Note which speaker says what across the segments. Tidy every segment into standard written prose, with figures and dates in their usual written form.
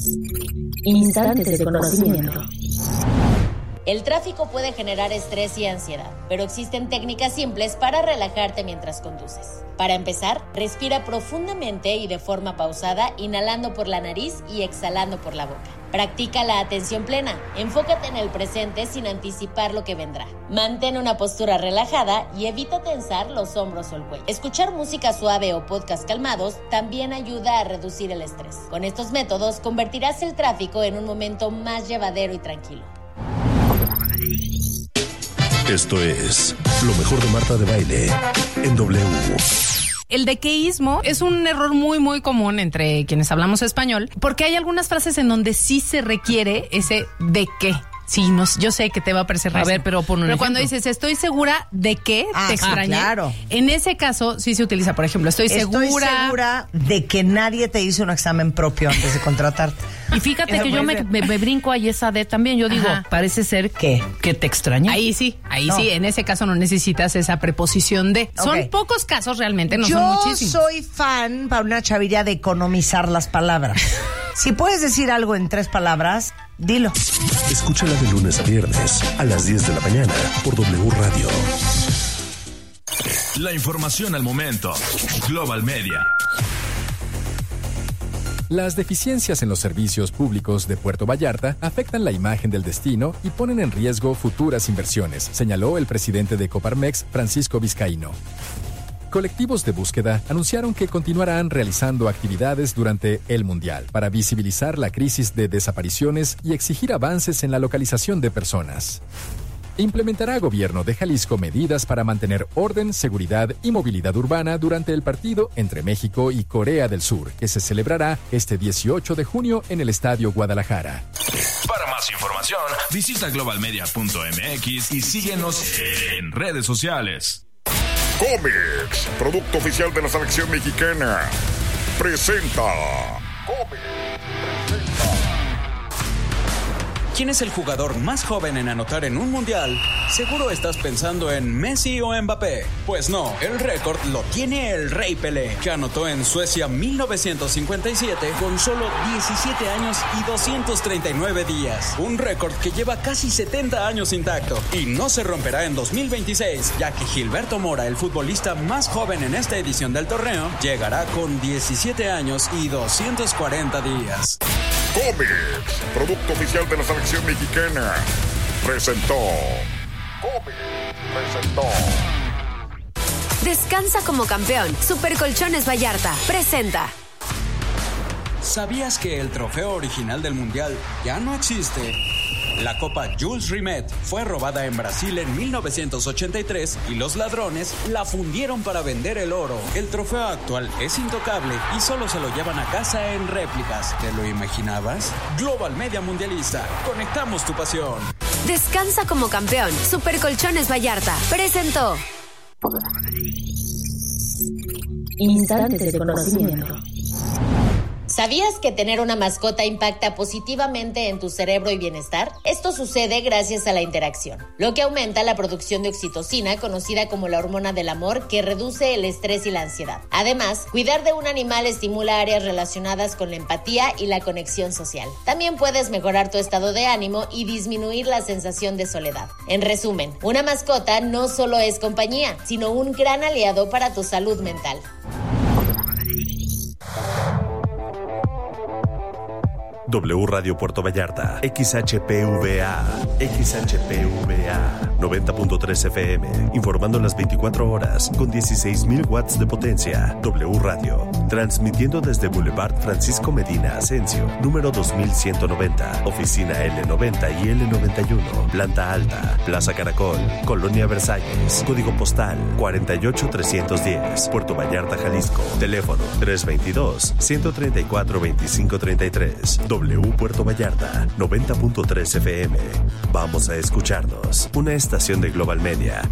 Speaker 1: Instantes de conocimiento.
Speaker 2: El tráfico puede generar estrés y ansiedad, pero existen técnicas simples para relajarte mientras conduces. Para empezar, respira profundamente y de forma pausada, inhalando por la nariz y exhalando por la boca. Practica la atención plena. Enfócate en el presente sin anticipar lo que vendrá. Mantén una postura relajada y evita tensar los hombros o el cuello. Escuchar música suave o podcast calmados también ayuda a reducir el estrés. Con estos métodos convertirás el tráfico en un momento más llevadero y tranquilo.
Speaker 3: Esto es lo mejor de Marta de Baile en W.
Speaker 4: El dequeísmo es un error muy, muy común entre quienes hablamos español, porque hay algunas frases en donde sí se requiere ese de qué. Sí, no, yo sé que te va a parecer raro.
Speaker 5: A ver, pero pon un ejemplo.
Speaker 4: Cuando dices, estoy segura de que te extrañé.
Speaker 6: Claro.
Speaker 4: En ese caso, sí se utiliza, por ejemplo, estoy segura
Speaker 6: de que nadie te hizo un examen propio antes de contratarte.
Speaker 5: Y fíjate que yo me brinco ahí esa de también. Yo digo, parece ser que te extrañé.
Speaker 4: Ahí sí, en ese caso no necesitas esa preposición de. Okay. Son pocos casos realmente, no son muchísimos.
Speaker 6: Yo soy fan, para una chavilla, de economizar las palabras. Si puedes decir algo en 3 palabras, dilo.
Speaker 3: Escúchala de lunes a viernes a las 10 de la mañana por W Radio.
Speaker 7: La información al momento. Global Media.
Speaker 8: Las deficiencias en los servicios públicos de Puerto Vallarta afectan la imagen del destino y ponen en riesgo futuras inversiones, señaló el presidente de Coparmex, Francisco Vizcaíno. Colectivos de búsqueda anunciaron que continuarán realizando actividades durante el Mundial para visibilizar la crisis de desapariciones y exigir avances en la localización de personas. Implementará Gobierno de Jalisco medidas para mantener orden, seguridad y movilidad urbana durante el partido entre México y Corea del Sur, que se celebrará este 18 de junio en el Estadio Guadalajara.
Speaker 7: Para más información, visita globalmedia.mx y síguenos en redes sociales.
Speaker 9: Comex, producto oficial de la selección mexicana, presenta.
Speaker 10: ¿Quién es el jugador más joven en anotar en un mundial? Seguro estás pensando en Messi o Mbappé. Pues no, el récord lo tiene el Rey Pelé, que anotó en Suecia 1957 con solo 17 años y 239 días. Un récord que lleva casi 70 años intacto y no se romperá en 2026, ya que Gilberto Mora, el futbolista más joven en esta edición del torneo, llegará con 17 años y 240 días.
Speaker 9: Comex, producto oficial de la selección mexicana, presentó.
Speaker 1: Descansa como campeón. Super Colchones Vallarta presenta.
Speaker 10: ¿Sabías que el trofeo original del mundial ya no existe? La Copa Jules Rimet fue robada en Brasil en 1983 y los ladrones la fundieron para vender el oro. El trofeo actual es intocable y solo se lo llevan a casa en réplicas. ¿Te lo imaginabas? Global Media Mundialista. Conectamos tu pasión.
Speaker 1: Descansa como campeón. Super Colchones Vallarta presentó. Instantes de conocimiento.
Speaker 2: ¿Sabías que tener una mascota impacta positivamente en tu cerebro y bienestar? Esto sucede gracias a la interacción, lo que aumenta la producción de oxitocina, conocida como la hormona del amor, que reduce el estrés y la ansiedad. Además, cuidar de un animal estimula áreas relacionadas con la empatía y la conexión social. También puedes mejorar tu estado de ánimo y disminuir la sensación de soledad. En resumen, una mascota no solo es compañía, sino un gran aliado para tu salud mental.
Speaker 3: W Radio Puerto Vallarta, XHPVA, 90.3 FM, informando las 24 horas con 16,000 watts de potencia. W Radio, transmitiendo desde Boulevard Francisco Medina Asensio, número 2190, oficina L90 y L91, planta alta, Plaza Caracol, Colonia Versalles, código postal 48310, Puerto Vallarta, Jalisco, teléfono 322-134-2533. W Puerto Vallarta, 90.3 FM. Vamos a escucharnos. Una estación de Global Media.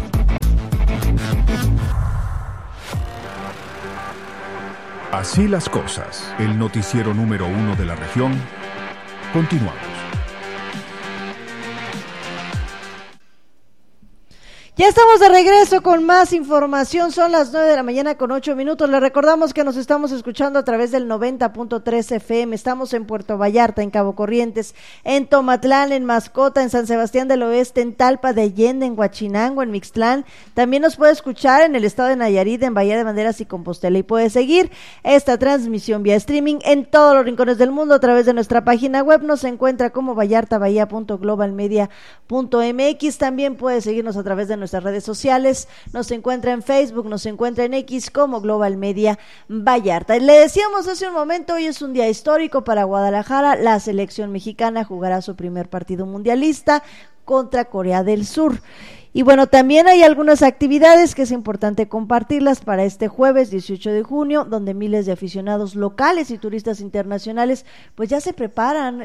Speaker 11: Así las cosas. El noticiero número 1 de la región. Continuamos.
Speaker 12: Ya estamos de regreso con más información, son las 9 de la mañana con 8 minutos. Les recordamos que nos estamos escuchando a través del 90.3 FM, estamos en Puerto Vallarta, en Cabo Corrientes, en Tomatlán, en Mascota, en San Sebastián del Oeste, en Talpa de Allende, en Huachinango, en Mixtlán. También nos puede escuchar en el estado de Nayarit, en Bahía de Banderas y Compostela, y puede seguir esta transmisión vía streaming en todos los rincones del mundo a través de nuestra página web. Nos encuentra como vallartabahía.globalmedia.mx. También puede seguirnos a través de nuestras redes sociales, nos encuentra en Facebook, nos encuentra en X como Global Media Vallarta. Le decíamos hace un momento, hoy es un día histórico para Guadalajara, la selección mexicana jugará su primer partido mundialista contra Corea del Sur. Y bueno, también hay algunas actividades que es importante compartirlas para este jueves 18 de junio, donde miles de aficionados locales y turistas internacionales pues ya se preparan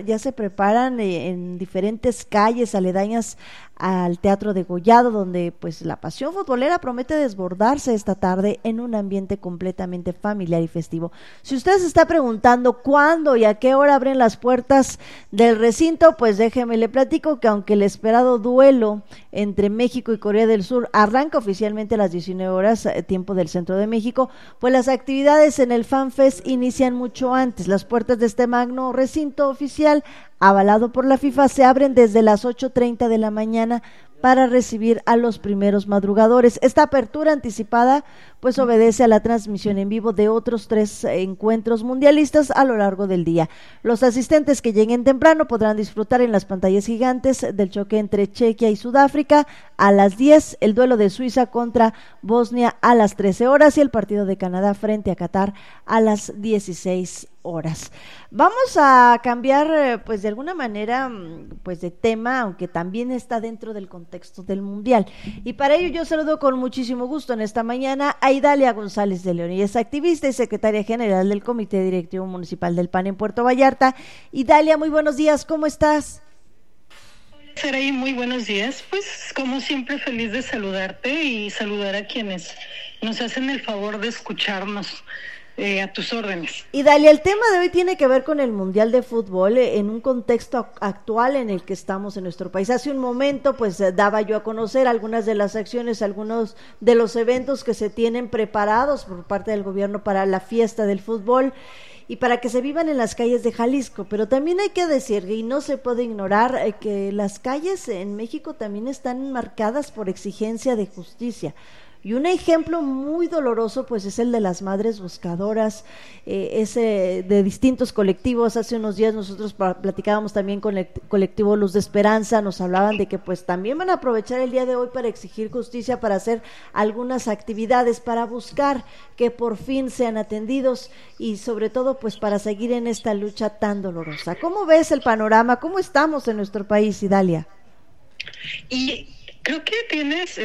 Speaker 12: en diferentes calles aledañas al Teatro Degollado, donde pues la pasión futbolera promete desbordarse esta tarde en un ambiente completamente familiar y festivo. Si usted se está preguntando cuándo y a qué hora abren las puertas del recinto, pues déjeme le platico que aunque el esperado duelo entre México y Corea del Sur arranca oficialmente a las 19 horas, tiempo del centro de México, pues las actividades en el FanFest inician mucho antes. Las puertas de este magno recinto oficial, avalado por la FIFA, se abren desde las 8:30 de la mañana para recibir a los primeros madrugadores. Esta apertura anticipada pues obedece a la transmisión en vivo de otros 3 encuentros mundialistas a lo largo del día. Los asistentes que lleguen temprano podrán disfrutar en las pantallas gigantes del choque entre Chequia y Sudáfrica a las 10, el duelo de Suiza contra Bosnia a las 13 horas y el partido de Canadá frente a Qatar a las 16 horas. Vamos a cambiar pues de alguna manera pues de tema, aunque también está dentro del contexto del Mundial. Y para ello yo saludo con muchísimo gusto en esta mañana a Idalia González de León. Ella es activista y secretaria general del Comité Directivo Municipal del PAN en Puerto Vallarta. Idalia, muy buenos días, ¿cómo estás?
Speaker 13: Saraí, muy buenos días. Pues como siempre feliz de saludarte y saludar a quienes nos hacen el favor de escucharnos. A tus órdenes.
Speaker 12: Y Dalia, el tema de hoy tiene que ver con el Mundial de Fútbol en un contexto actual en el que estamos en nuestro país. Hace un momento pues daba yo a conocer algunas de las acciones, algunos de los eventos que se tienen preparados por parte del gobierno para la fiesta del fútbol y para que se vivan en las calles de Jalisco, pero también hay que decir, y no se puede ignorar, que las calles en México también están marcadas por exigencia de justicia. Y un ejemplo muy doloroso pues es el de las madres buscadoras, de distintos colectivos. Hace unos días nosotros platicábamos también con el colectivo Luz de Esperanza, nos hablaban de que pues también van a aprovechar el día de hoy para exigir justicia, para hacer algunas actividades, para buscar que por fin sean atendidos y sobre todo pues para seguir en esta lucha tan dolorosa. ¿Cómo ves el panorama? ¿Cómo estamos en nuestro país, Idalia?
Speaker 13: Y creo que tienes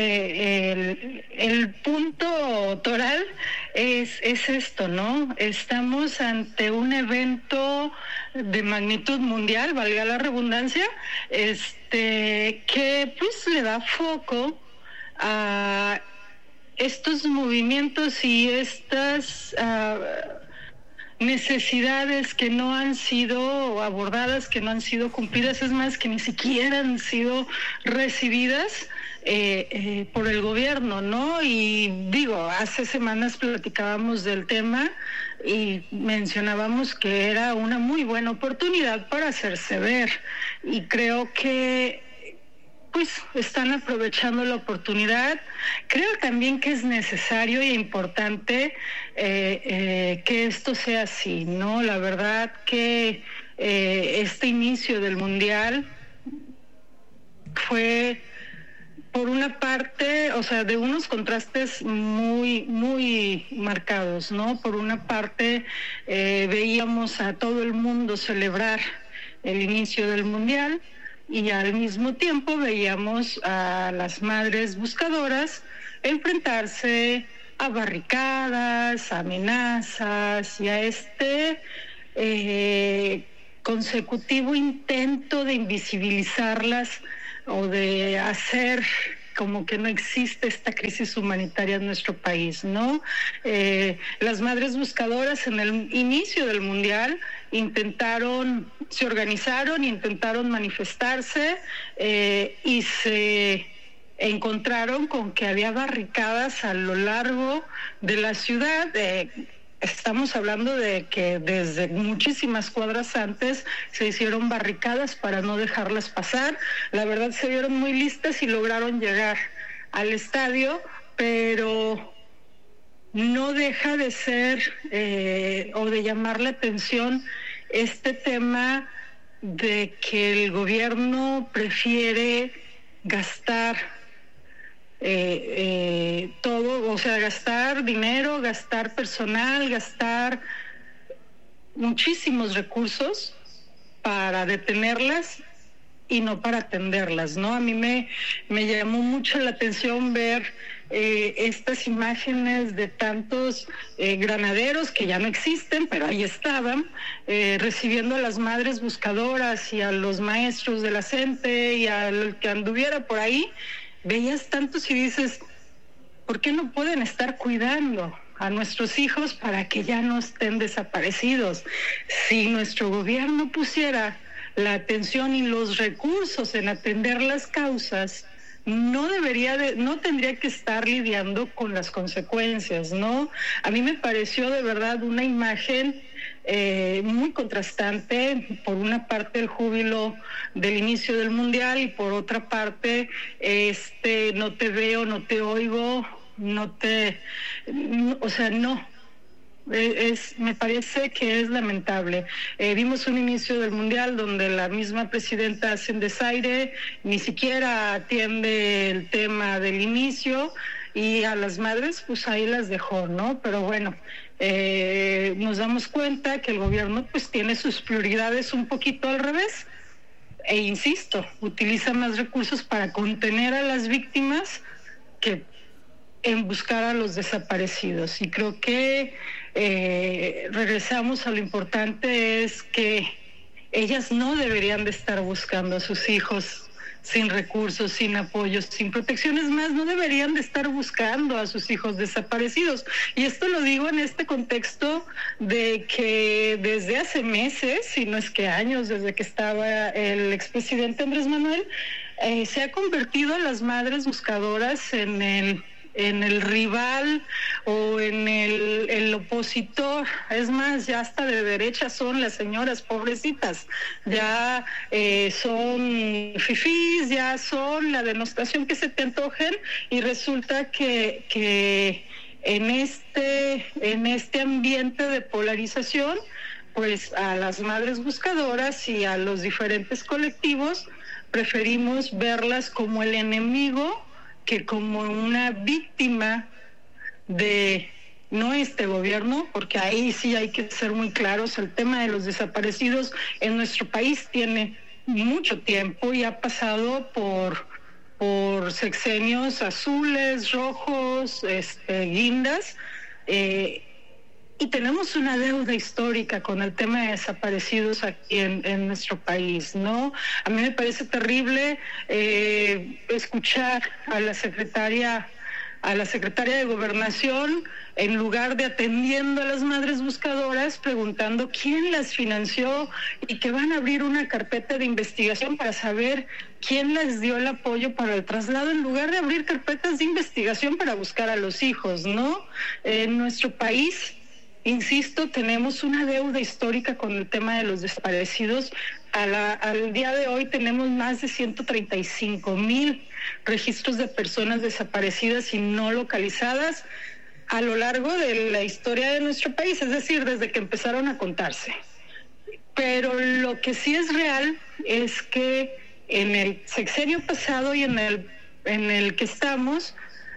Speaker 13: el punto toral es esto, ¿no? Estamos ante un evento de magnitud mundial, valga la redundancia, que pues le da foco a estos movimientos y estas necesidades que no han sido abordadas, que no han sido cumplidas, es más, que ni siquiera han sido recibidas por el gobierno, ¿no? Y digo, hace semanas platicábamos del tema y mencionábamos que era una muy buena oportunidad para hacerse ver, y creo que pues están aprovechando la oportunidad. Creo también que es necesario e importante que esto sea así, ¿no? La verdad que este inicio del Mundial fue, por una parte, o sea, de unos contrastes muy, muy marcados, ¿no? Por una parte, veíamos a todo el mundo celebrar el inicio del Mundial, y al mismo tiempo veíamos a las madres buscadoras enfrentarse a barricadas, a amenazas y a consecutivo intento de invisibilizarlas o de hacer como que no existe esta crisis humanitaria en nuestro país, ¿no? Las madres buscadoras en el inicio del Mundial se organizaron, intentaron manifestarse y se encontraron con que había barricadas a lo largo de la ciudad. Estamos hablando de que desde muchísimas cuadras antes se hicieron barricadas para no dejarlas pasar. La verdad se vieron muy listas y lograron llegar al estadio, pero no deja de ser o de llamar la atención este tema de que el gobierno prefiere gastar todo, o sea, gastar dinero, gastar personal, gastar muchísimos recursos para detenerlas y no para atenderlas, ¿no? A mí me llamó mucho la atención ver estas imágenes de tantos granaderos que ya no existen, pero ahí estaban, recibiendo a las madres buscadoras y a los maestros de la CENTE y al que anduviera por ahí. Veías tantos y dices, ¿por qué no pueden estar cuidando a nuestros hijos para que ya no estén desaparecidos? Si nuestro gobierno pusiera la atención y los recursos en atender las causas, no tendría que estar lidiando con las consecuencias, ¿no? A mí me pareció de verdad una imagen muy contrastante. Por una parte el júbilo del inicio del mundial y por otra parte no te veo, no te oigo, no. Me parece que es lamentable. Vimos un inicio del mundial donde la misma presidenta hace un desaire, ni siquiera atiende el tema del inicio y a las madres pues ahí las dejó, ¿no? Pero bueno, nos damos cuenta que el gobierno pues tiene sus prioridades un poquito al revés e insisto, utiliza más recursos para contener a las víctimas que en buscar a los desaparecidos. Y creo que regresamos a lo importante, es que ellas no deberían de estar buscando a sus hijos sin recursos, sin apoyos, sin protecciones, más no deberían de estar buscando a sus hijos desaparecidos. Y esto lo digo en este contexto de que desde hace meses, si no es que años, desde que estaba el expresidente Andrés Manuel, se ha convertido a las madres buscadoras en el rival o en el opositor. Es más, ya hasta de derecha son las señoras pobrecitas, ya son fifís, ya son la denostación que se te antojen, y resulta que en este ambiente de polarización, pues a las madres buscadoras y a los diferentes colectivos preferimos verlas como el enemigo que como una víctima de no este gobierno, porque ahí sí hay que ser muy claros. El tema de los desaparecidos en nuestro país tiene mucho tiempo y ha pasado por sexenios azules, rojos, guindas, y tenemos una deuda histórica con el tema de desaparecidos aquí en nuestro país, ¿no? A mí me parece terrible escuchar a la secretaria de Gobernación, en lugar de atendiendo a las madres buscadoras, preguntando quién las financió y que van a abrir una carpeta de investigación para saber quién les dio el apoyo para el traslado, en lugar de abrir carpetas de investigación para buscar a los hijos, ¿no? En nuestro país, insisto, tenemos una deuda histórica con el tema de los desaparecidos. Al día de hoy tenemos más de 135,000 registros de personas desaparecidas y no localizadas a lo largo de la historia de nuestro país, es decir, desde que empezaron a contarse. Pero lo que sí es real es que en el sexenio pasado y en el que estamos,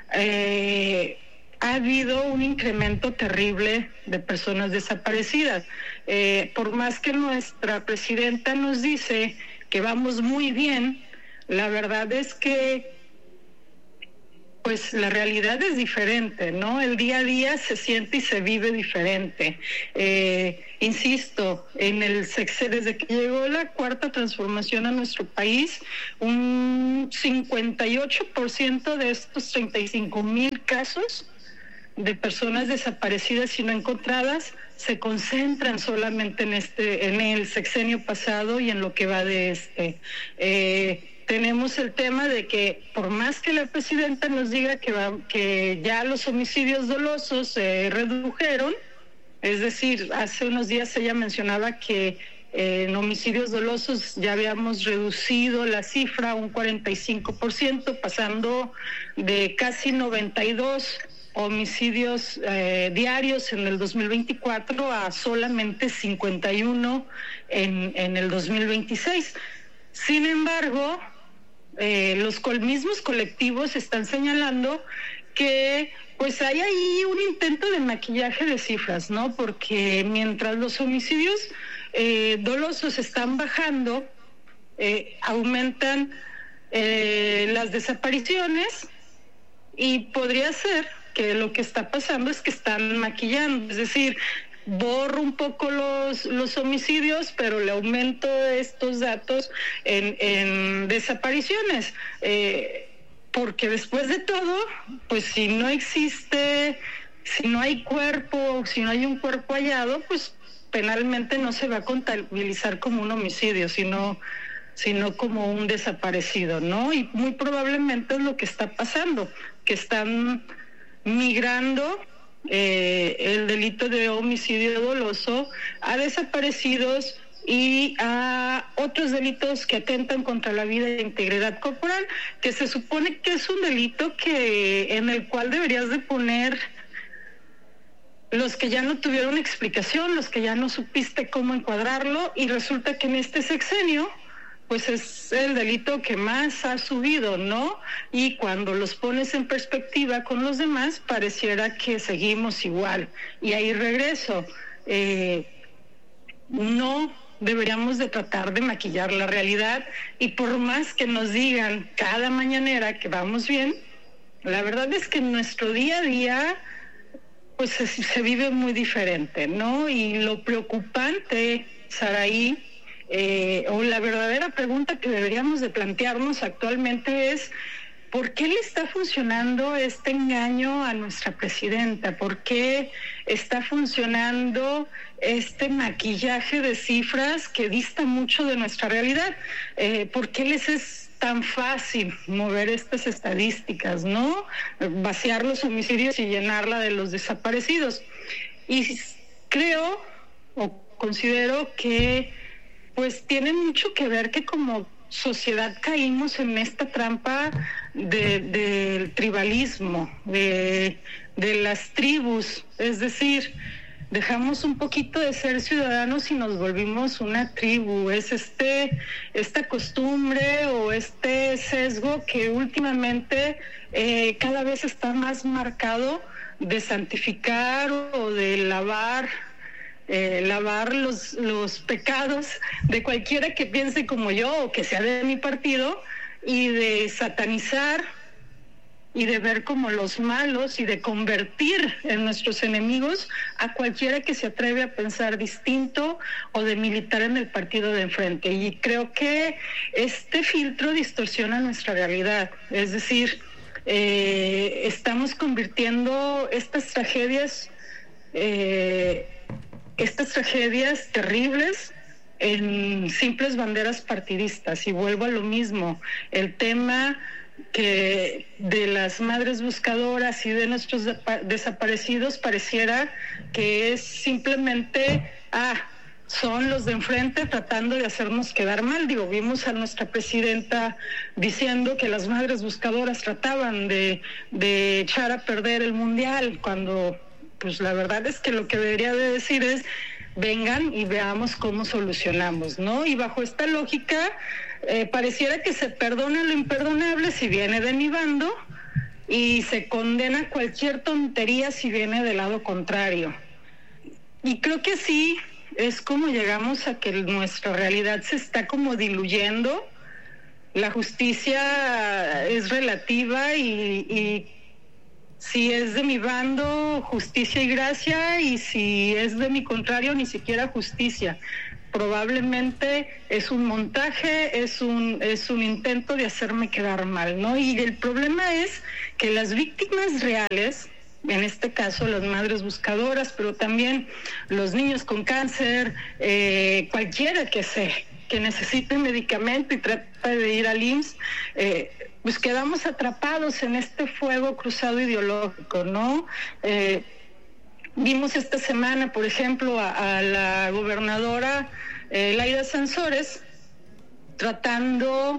Speaker 13: ha habido un incremento terrible de personas desaparecidas. Por más que nuestra presidenta nos dice que vamos muy bien, la verdad es que pues la realidad es diferente, ¿no? El día a día se siente y se vive diferente. Insisto, desde que llegó la cuarta transformación a nuestro país, un 58% de estos 35,000 casos de personas desaparecidas y no encontradas se concentran solamente en el sexenio pasado y en lo que va de este. tenemos el tema de que por más que la presidenta nos diga que ya los homicidios dolosos se redujeron, es decir, hace unos días ella mencionaba que en homicidios dolosos ya habíamos reducido la cifra a un 45%, pasando de casi 92 homicidios diarios en el 2024 a solamente 51 en el 2026. Sin embargo, los mismos colectivos están señalando que pues hay ahí un intento de maquillaje de cifras, ¿no? Porque mientras los homicidios dolosos están bajando, aumentan las desapariciones, y podría ser que lo que está pasando es que están maquillando, es decir, borro un poco los homicidios, pero le aumento estos datos en desapariciones, porque después de todo, pues si no hay cuerpo, si no hay un cuerpo hallado, pues penalmente no se va a contabilizar como un homicidio, sino como un desaparecido, ¿no? Y muy probablemente es lo que está pasando, que están migrando el delito de homicidio doloso a desaparecidos y a otros delitos que atentan contra la vida e integridad corporal, que se supone que es un delito en el cual deberías de poner los que ya no tuvieron explicación, los que ya no supiste cómo encuadrarlo, y resulta que en este sexenio pues es el delito que más ha subido, ¿no? Y cuando los pones en perspectiva con los demás, pareciera que seguimos igual. Y ahí regreso. No deberíamos de tratar de maquillar la realidad, y por más que nos digan cada mañanera que vamos bien, la verdad es que en nuestro día a día pues se vive muy diferente, ¿no? Y lo preocupante, Saraí, o la verdadera pregunta que deberíamos de plantearnos actualmente es: ¿por qué le está funcionando este engaño a nuestra presidenta? ¿Por qué está funcionando este maquillaje de cifras que dista mucho de nuestra realidad? ¿Por qué les es tan fácil mover estas estadísticas, ¿no? Vaciar los homicidios y llenarla de los desaparecidos. Y creo o considero que pues tiene mucho que ver que como sociedad caímos en esta trampa del tribalismo, de las tribus, es decir, dejamos un poquito de ser ciudadanos y nos volvimos una tribu. Es esta costumbre o este sesgo que últimamente cada vez está más marcado de santificar o de lavar los pecados de cualquiera que piense como yo o que sea de mi partido, y de satanizar y de ver como los malos y de convertir en nuestros enemigos a cualquiera que se atreve a pensar distinto o de militar en el partido de enfrente. Y creo que este filtro distorsiona nuestra realidad, es decir, estamos convirtiendo estas tragedias terribles en simples banderas partidistas. Y vuelvo a lo mismo, el tema que de las madres buscadoras y de nuestros desaparecidos pareciera que es simplemente son los de enfrente tratando de hacernos quedar mal. Vimos a nuestra presidenta diciendo que las madres buscadoras trataban de echar a perder el mundial, cuando pues la verdad es que lo que debería de decir es: vengan y veamos cómo solucionamos, ¿no? Y bajo esta lógica, pareciera que se perdona lo imperdonable si viene de mi bando, y se condena cualquier tontería si viene del lado contrario. Y creo que sí, es como llegamos a que nuestra realidad se está como diluyendo. La justicia es relativa y si es de mi bando, justicia y gracia, y si es de mi contrario, ni siquiera justicia. Probablemente es un montaje, es un intento de hacerme quedar mal, ¿no? Y el problema es que las víctimas reales, en este caso las madres buscadoras, pero también los niños con cáncer, cualquiera que sea que necesite medicamento y trata de ir al IMSS, pues quedamos atrapados en este fuego cruzado ideológico, ¿no? Vimos esta semana, por ejemplo, a la gobernadora Laida Sansores tratando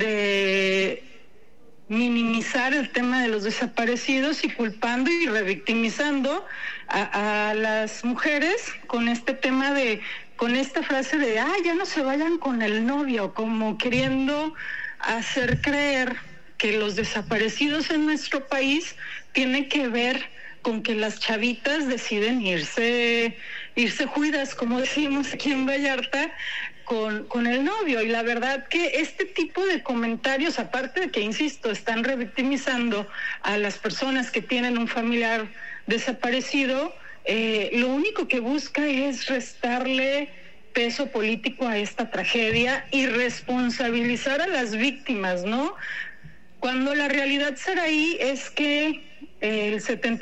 Speaker 13: de minimizar el tema de los desaparecidos y culpando y revictimizando a las mujeres con este tema con esta frase de ya no se vayan con el novio, como queriendo hacer creer que los desaparecidos en nuestro país tienen que ver con que las chavitas deciden irse juidas, como decimos aquí en Vallarta, con el novio. Y la verdad que este tipo de comentarios, aparte de que, insisto, están revictimizando a las personas que tienen un familiar desaparecido, lo único que busca es restarle peso político a esta tragedia y responsabilizar a las víctimas, ¿no? Cuando la realidad, Saraí, es que el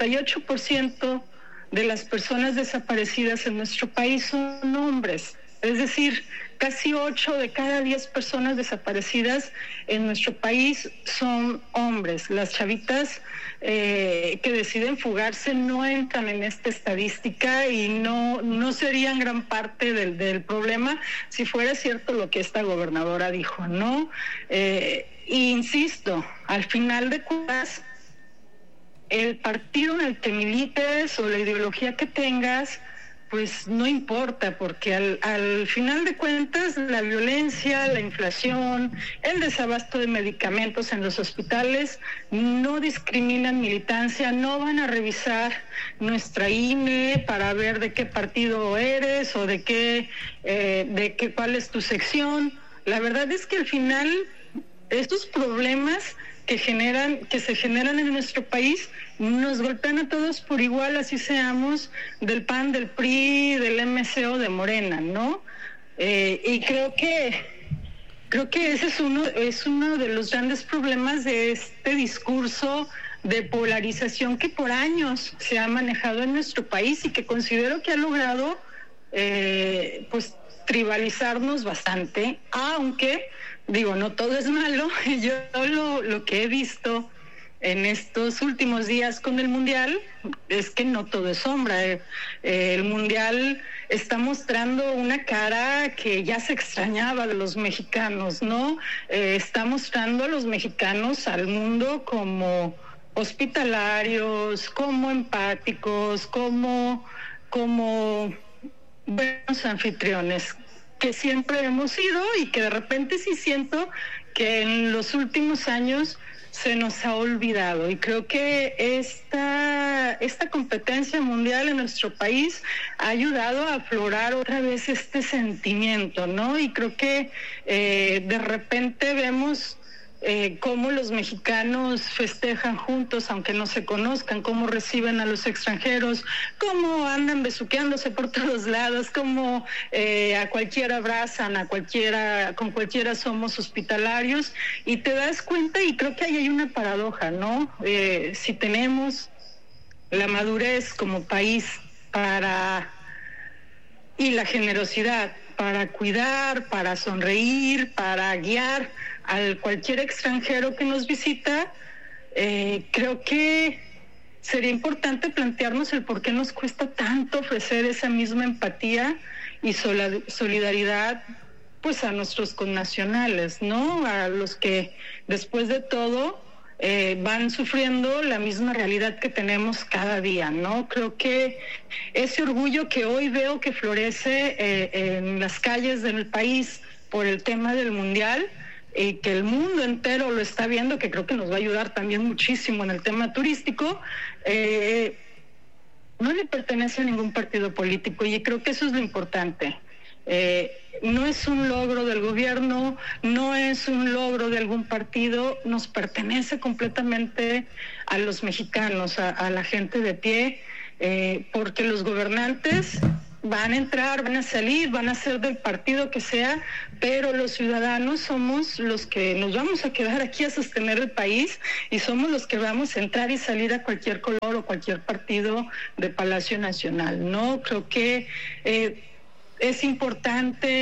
Speaker 13: 78% de las personas desaparecidas en nuestro país son hombres. Es decir, casi 8 de cada 10 personas desaparecidas en nuestro país son hombres. Las chavitas que deciden fugarse no entran en esta estadística y no serían gran parte del problema si fuera cierto lo que esta gobernadora dijo, ¿no? Insisto, al final de cuentas, el partido en el que milites o la ideología que tengas, pues no importa, porque al final de cuentas la violencia, la inflación, el desabasto de medicamentos en los hospitales no discriminan militancia, no van a revisar nuestra INE para ver de qué partido eres o cuál es tu sección. La verdad es que al final estos problemas que se generan en nuestro país nos golpean a todos por igual, así seamos del PAN, del PRI, del MC o de Morena, ¿no? Y creo que ese es uno de los grandes problemas de este discurso de polarización que por años se ha manejado en nuestro país y que considero que ha logrado pues tribalizarnos bastante, aunque digo, no todo es malo. Yo lo que he visto en estos últimos días con el Mundial es que no todo es sombra. El Mundial está mostrando una cara que ya se extrañaba de los mexicanos, ¿no? Está mostrando a los mexicanos al mundo como hospitalarios, como empáticos, como buenos anfitriones, que siempre hemos sido y que de repente sí siento que en los últimos años se nos ha olvidado. Y creo que esta competencia mundial en nuestro país ha ayudado a aflorar otra vez este sentimiento, ¿no? Y creo que de repente vemos cómo los mexicanos festejan juntos, aunque no se conozcan, cómo reciben a los extranjeros, cómo andan besuqueándose por todos lados, cómo a cualquiera abrazan, con cualquiera somos hospitalarios, y te das cuenta, y creo que ahí hay una paradoja, ¿no? Si tenemos la madurez como país y la generosidad para cuidar, para sonreír, para guiar a cualquier extranjero que nos visita, creo que sería importante plantearnos el por qué nos cuesta tanto ofrecer esa misma empatía y solidaridad pues a nuestros connacionales, ¿no? A los que después de todo van sufriendo la misma realidad que tenemos cada día, ¿no? Creo que ese orgullo que hoy veo que florece en las calles del país por el tema del Mundial, y que el mundo entero lo está viendo, que creo que nos va a ayudar también muchísimo en el tema turístico, no le pertenece a ningún partido político, y creo que eso es lo importante. No es un logro del gobierno, no es un logro de algún partido, nos pertenece completamente a los mexicanos, a la gente de pie, porque los gobernantes van a entrar, van a salir, van a ser del partido que sea, pero los ciudadanos somos los que nos vamos a quedar aquí a sostener el país, y somos los que vamos a entrar y salir a cualquier color o cualquier partido de Palacio Nacional, ¿no? Creo que es importante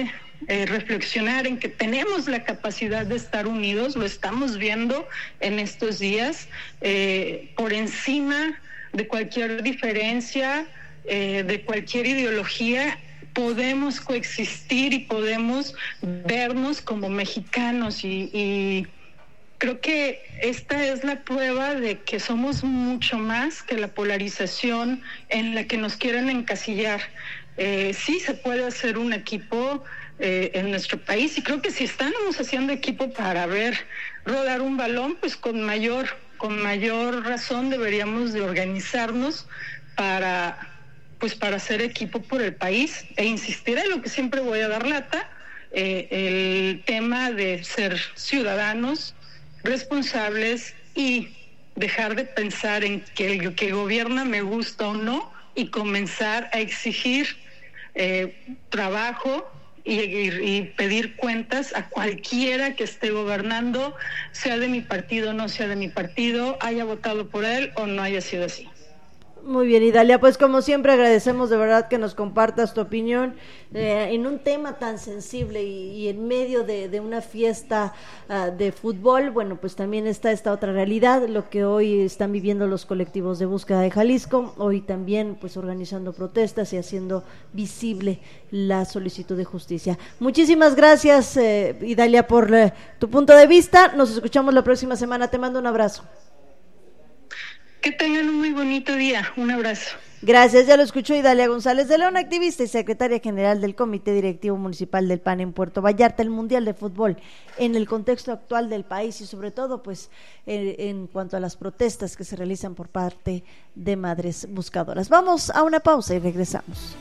Speaker 13: reflexionar en que tenemos la capacidad de estar unidos, lo estamos viendo en estos días, por encima de cualquier diferencia, de cualquier ideología. Podemos coexistir y podemos vernos como mexicanos y creo que esta es la prueba de que somos mucho más que la polarización en la que nos quieren encasillar. Sí se puede hacer un equipo en nuestro país y creo que si estamos haciendo equipo para ver rodar un balón, pues con mayor razón deberíamos de organizarnos para hacer equipo por el país e insistir en lo que siempre voy a dar lata, el tema de ser ciudadanos responsables y dejar de pensar en que el que gobierna me gusta o no y comenzar a exigir trabajo y pedir cuentas a cualquiera que esté gobernando, sea de mi partido o no sea de mi partido, haya votado por él o no haya sido así.
Speaker 12: Muy bien, Idalia, pues como siempre agradecemos de verdad que nos compartas tu opinión en un tema tan sensible y en medio de una fiesta de fútbol. Bueno, pues también está esta otra realidad, lo que hoy están viviendo los colectivos de búsqueda de Jalisco, hoy también pues organizando protestas y haciendo visible la solicitud de justicia. Muchísimas gracias, Idalia, por tu punto de vista. Nos escuchamos la próxima semana. Te mando un abrazo.
Speaker 13: Que tengan un muy bonito día. Un abrazo.
Speaker 12: Gracias, ya lo escuchó Idalia González de León, activista y secretaria general del Comité Directivo Municipal del PAN en Puerto Vallarta. El Mundial de Fútbol en el contexto actual del país y sobre todo pues en cuanto a las protestas que se realizan por parte de madres buscadoras. Vamos a una pausa y regresamos.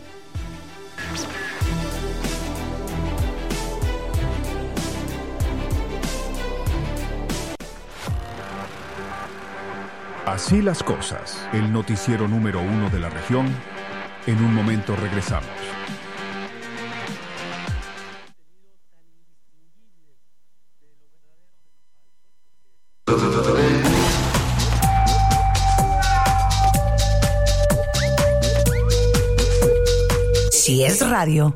Speaker 11: Así las cosas, el noticiero número 1 de la región. En un momento regresamos.
Speaker 6: Si es radio,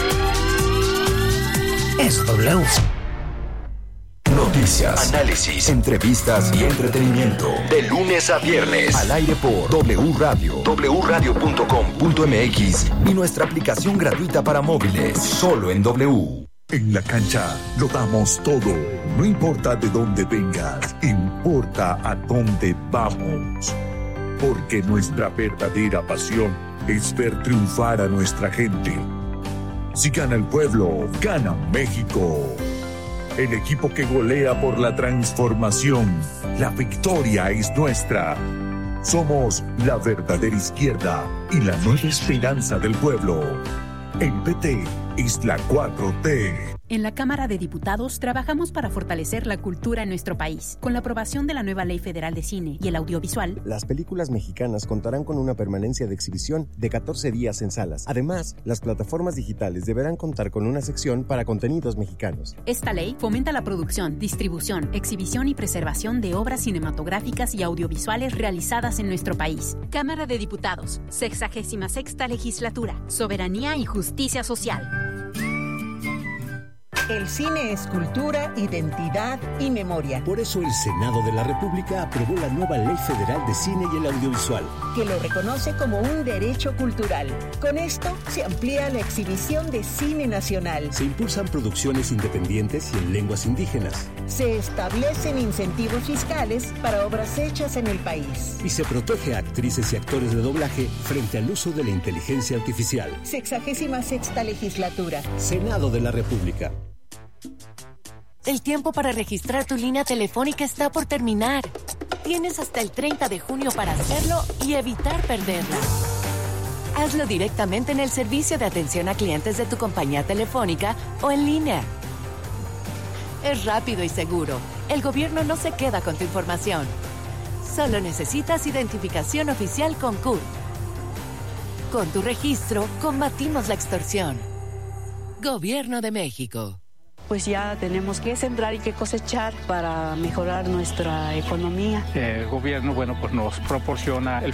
Speaker 6: es W.
Speaker 14: Noticias, análisis, entrevistas y entretenimiento. De lunes a viernes. Al aire por W Radio, wradio.com.mx y nuestra aplicación gratuita para móviles. Solo en W.
Speaker 15: En la cancha lo damos todo. No importa de dónde vengas, importa a dónde vamos. Porque nuestra verdadera pasión es ver triunfar a nuestra gente. Si gana el pueblo, gana México. El equipo que golea por la transformación. La victoria es nuestra. Somos la verdadera izquierda y la nueva esperanza del pueblo. El PT es la 4T.
Speaker 16: En la Cámara de Diputados trabajamos para fortalecer la cultura en nuestro país. Con la aprobación de la nueva Ley Federal de Cine y el Audiovisual,
Speaker 17: las películas mexicanas contarán con una permanencia de exhibición de 14 días en salas. Además, las plataformas digitales deberán contar con una sección para contenidos mexicanos.
Speaker 16: Esta ley fomenta la producción, distribución, exhibición y preservación de obras cinematográficas y audiovisuales realizadas en nuestro país. Cámara de Diputados, 66ª Legislatura, Soberanía y Justicia Social.
Speaker 18: El cine es cultura, identidad y memoria.
Speaker 19: Por eso el Senado de la República aprobó la nueva Ley Federal de Cine y el Audiovisual,
Speaker 18: que lo reconoce como un derecho cultural. Con esto se amplía la exhibición de cine nacional.
Speaker 19: Se impulsan producciones independientes y en lenguas indígenas.
Speaker 18: Se establecen incentivos fiscales para obras hechas en el país.
Speaker 19: Y se protege a actrices y actores de doblaje frente al uso de la inteligencia artificial.
Speaker 18: 66ª Legislatura.
Speaker 19: Senado de la República.
Speaker 20: El tiempo para registrar tu línea telefónica está por terminar. Tienes hasta el 30 de junio para hacerlo y evitar perderla. Hazlo directamente en el servicio de atención a clientes de tu compañía telefónica o en línea. Es rápido y seguro. El gobierno no se queda con tu información. Solo necesitas identificación oficial con CURP. Con tu registro, combatimos la extorsión. Gobierno de México.
Speaker 21: Pues ya tenemos que sembrar y que cosechar para mejorar nuestra economía.
Speaker 22: El gobierno, pues nos proporciona el